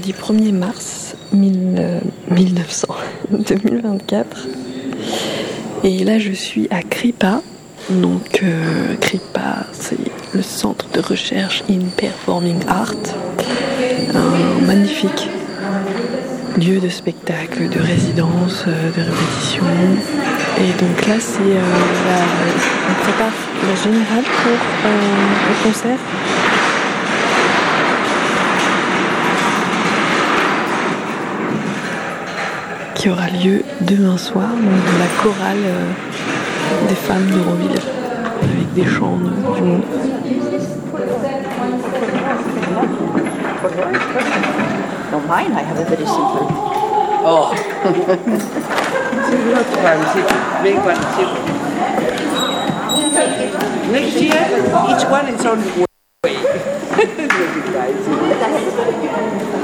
mercredi 1er mars 2024. Et là, je suis à Kripa. Donc, Kripa, c'est le centre de recherche in performing art. Un magnifique lieu de spectacle, de résidence, de répétition. Et donc là, on prépare la générale pour le concert. Qui aura lieu demain soir, donc de la chorale des femmes d'Euroville, avec des chants du monde. No, mine I have a very simple. Oh. Next year, each one is on way.